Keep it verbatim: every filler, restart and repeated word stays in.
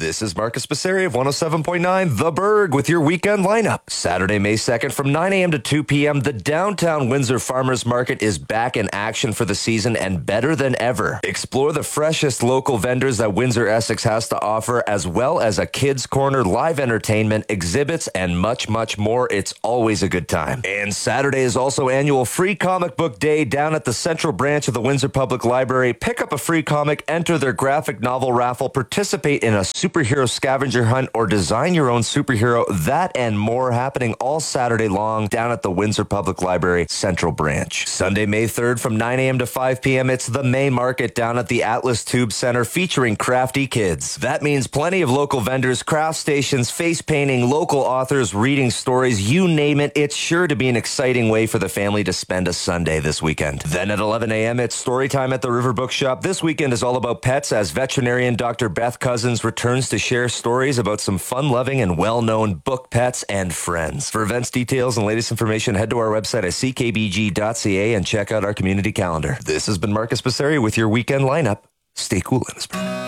This is Marcus Passeri of one oh seven point nine The Berg with your weekend lineup. Saturday, May second from nine a.m. to two p.m., the downtown Windsor Farmers Market is back in action for the season and better than ever. Explore the freshest local vendors that Windsor Essex has to offer, as well as a kids' corner, live entertainment, exhibits, and much, much more. It's always a good time. And Saturday is also annual Free Comic Book Day down at the Central Branch of the Windsor Public Library. Pick up a free comic, enter their graphic novel raffle, participate in a superhero scavenger hunt, or design your own superhero. That and more happening all Saturday long down at the Windsor Public Library Central Branch. Sunday, May third from nine a.m. to five p.m. it's the May Market down at the Atlas Tube Center featuring crafty kids. That means plenty of local vendors, craft stations, face painting, local authors, reading stories, you name it. It's sure to be an exciting way for the family to spend a Sunday this weekend. Then at eleven a.m. it's story time at the River Bookshop. This weekend is all about pets as veterinarian Doctor Beth Cousins returns to share stories about some fun-loving and well-known book pets and friends. For events details and latest information, head to our website at c k b g dot c a and check out our community calendar. This has been Marcus Passeri with your weekend lineup. Stay cool in this.